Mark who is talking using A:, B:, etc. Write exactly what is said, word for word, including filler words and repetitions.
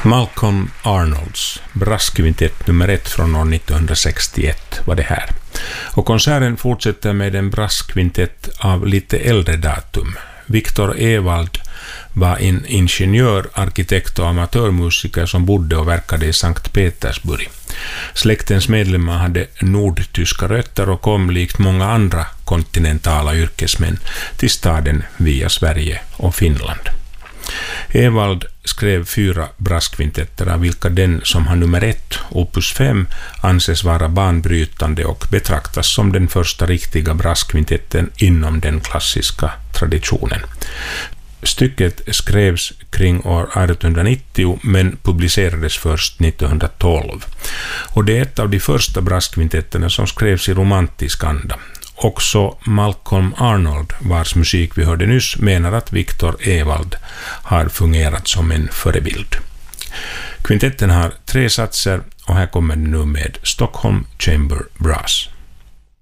A: Malcolm Arnolds brasskvintett nummer ett från år nittonhundrasextioett var det här. Och konserten fortsätter med en brasskvintett av lite äldre datum. Victor Ewald var en ingenjör, arkitekt och amatörmusiker som bodde och verkade i Sankt Petersburg. Släktens medlemmar hade nordtyska rötter och kom likt många andra kontinentala yrkesmän till staden via Sverige och Finland. Ewald skrev fyra brasskvintetter, av vilka den som har nummer ett, opus fem, anses vara banbrytande och betraktas som den första riktiga brasskvintetten inom den klassiska traditionen. Stycket skrevs kring år artonhundranittio men publicerades först nittonhundratolv. Och det är ett av de första brasskvintetterna som skrevs i romantisk anda. Också Malcolm Arnold, vars musik vi hörde nyss, menar att Victor Ewald har fungerat som en förebild. Kvintetten har tre satser och här kommer det nu med Stockholm Chamber Brass.